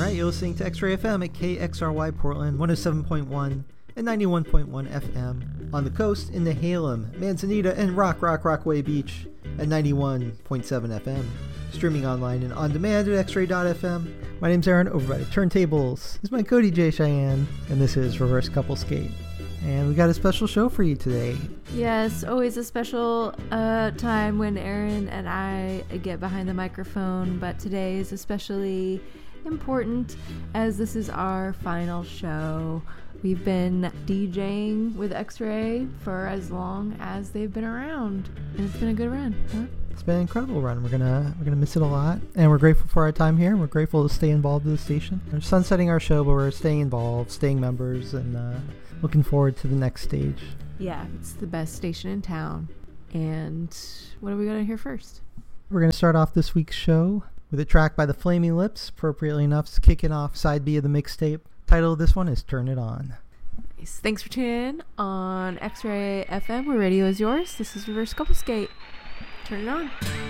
right, you're listening to X-Ray FM at KXRY Portland, 107.1 and 91.1 FM on the coast in Nehalem, Manzanita, and Rockaway Beach at 91.7 FM. Streaming online and on demand at xray.fm. My name's Aaron, over by the turntables. This is my Cody J. Cheyenne, and this is Reverse Couple Skate. And we got a special show for you today. Yes, always a special time when Aaron and I get behind the microphone, but today is especially important as this is our final show. We've been DJing with X-Ray for as long as they've been around, and it's been a good run, huh? It's been an incredible run. We're gonna miss it a lot, and we're grateful for our time here. We're grateful to stay involved with the station. We're sunsetting our show, but we're staying involved, staying members, and looking forward to the next stage. Yeah, it's the best station in town. And what are we gonna hear first? We're gonna start off this week's show with a track by the Flaming Lips, appropriately enough, it's kicking off side B of the mixtape. Title of this one is Turn It On. Nice. Thanks for tuning in on X-Ray FM, where radio is yours. This is Reverse Couple Skate. Turn it on.